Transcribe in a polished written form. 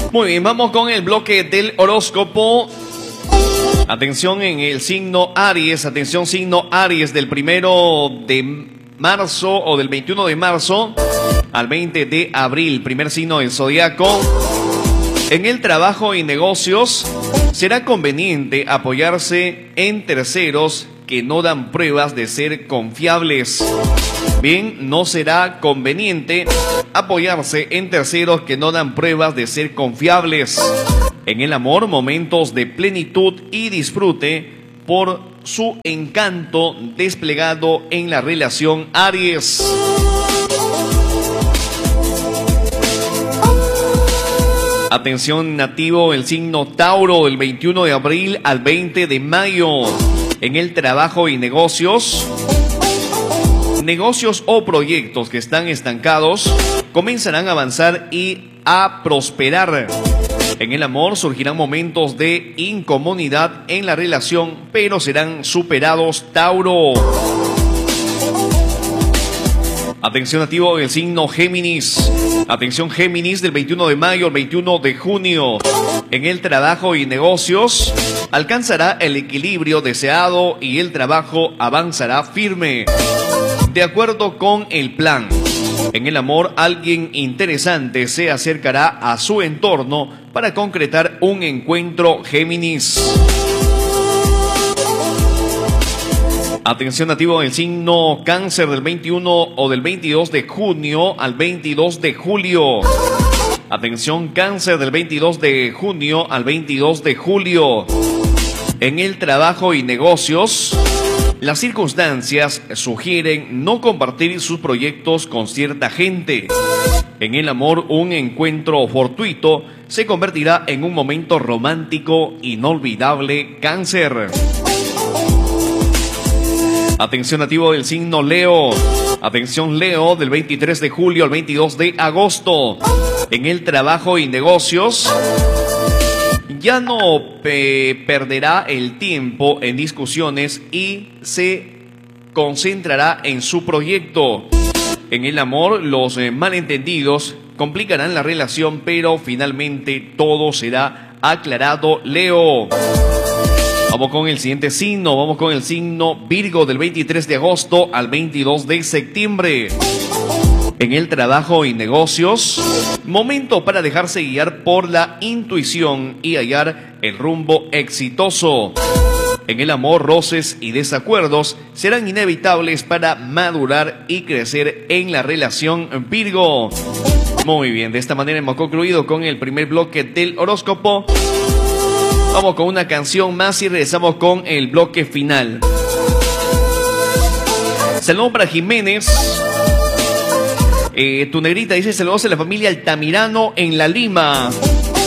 Muy bien, vamos con el bloque del horóscopo. Atención en el signo Aries, atención signo Aries del 1 de marzo o del 21 de marzo al 20 de abril, primer signo del zodiaco. En el trabajo y negocios será conveniente apoyarse en terceros que no dan pruebas de ser confiables. Bien, no será conveniente apoyarse en terceros que no dan pruebas de ser confiables. En el amor, momentos de plenitud y disfrute por su encanto desplegado en la relación Aries. Atención nativo, el signo Tauro del 21 de abril al 20 de mayo. En el trabajo y negocios o proyectos que están estancados comenzarán a avanzar y a prosperar. En el amor surgirán momentos de incomodidad en la relación, pero serán superados, Tauro. Atención nativo del signo Géminis. Atención Géminis del 21 de mayo al 21 de junio. En el trabajo y negocios alcanzará el equilibrio deseado y el trabajo avanzará firme, de acuerdo con el plan. En el amor, alguien interesante se acercará a su entorno para concretar un encuentro, Géminis. Atención nativo del signo Cáncer del 21 o del 22 de junio al 22 de julio. Atención Cáncer del 22 de junio al 22 de julio. En el trabajo y negocios, las circunstancias sugieren no compartir sus proyectos con cierta gente. En el amor, un encuentro fortuito se convertirá en un momento romántico inolvidable, Cáncer. Atención nativo del signo Leo. Atención Leo del 23 de julio al 22 de agosto. En el trabajo y negocios, ya no perderá el tiempo en discusiones y se concentrará en su proyecto. En el amor, los malentendidos complicarán la relación, pero finalmente todo será aclarado, Leo. Vamos con el siguiente signo, vamos con el signo Virgo del 23 de agosto al 22 de septiembre. En el trabajo y negocios, momento para dejarse guiar por la intuición y hallar el rumbo exitoso. En el amor, roces y desacuerdos serán inevitables para madurar y crecer en la relación, Virgo. Muy bien, de esta manera hemos concluido con el primer bloque del horóscopo. Vamos con una canción más y regresamos con el bloque final. Saludos para Jiménez. Tu negrita dice saludos a la familia Altamirano en La Lima.